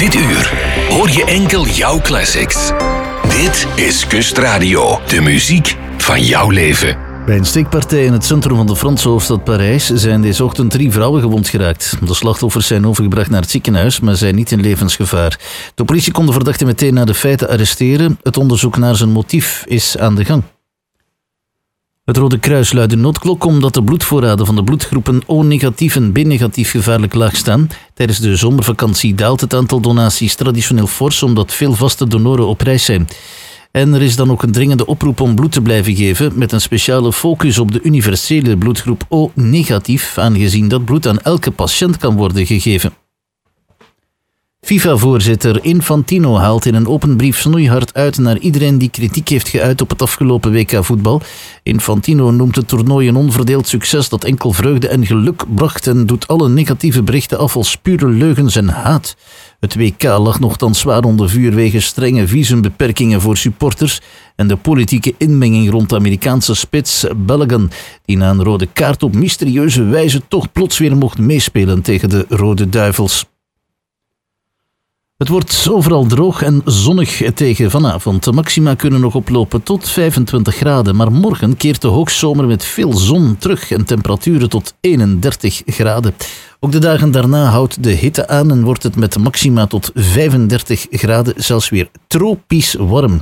Dit uur hoor je enkel jouw classics. Dit is Kustradio, de muziek van jouw leven. Bij een steekpartij in het centrum van de Franse hoofdstad Parijs zijn deze ochtend 3 vrouwen gewond geraakt. De slachtoffers zijn overgebracht naar het ziekenhuis, maar zijn niet in levensgevaar. De politie kon de verdachte meteen na de feiten arresteren. Het onderzoek naar zijn motief is aan de gang. Het Rode Kruis luidt de noodklok omdat de bloedvoorraden van de bloedgroepen O-negatief en B-negatief gevaarlijk laag staan. Tijdens de zomervakantie daalt het aantal donaties traditioneel fors omdat veel vaste donoren op reis zijn. En er is dan ook een dringende oproep om bloed te blijven geven met een speciale focus op de universele bloedgroep O-negatief, aangezien dat bloed aan elke patiënt kan worden gegeven. FIFA-voorzitter Infantino haalt in een open brief snoeihard uit naar iedereen die kritiek heeft geuit op het afgelopen WK-voetbal. Infantino noemt het toernooi een onverdeeld succes dat enkel vreugde en geluk bracht en doet alle negatieve berichten af als pure leugens en haat. Het WK lag nochtans zwaar onder vuur wegens strenge visumbeperkingen voor supporters en de politieke inmenging rond de Amerikaanse spits Balogun, die na een rode kaart op mysterieuze wijze toch plots weer mocht meespelen tegen de Rode Duivels. Het wordt overal droog en zonnig tegen vanavond. De maxima kunnen nog oplopen tot 25 graden, maar morgen keert de hoogzomer met veel zon terug en temperaturen tot 31 graden. Ook de dagen daarna houdt de hitte aan en wordt het met maxima tot 35 graden zelfs weer tropisch warm.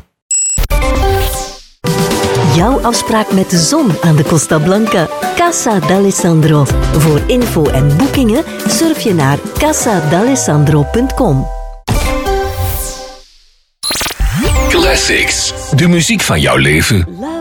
Jouw afspraak met de zon aan de Costa Blanca. Casa d'Alessandro. Voor info en boekingen surf je naar casadalessandro.com. Classics, de muziek van jouw leven.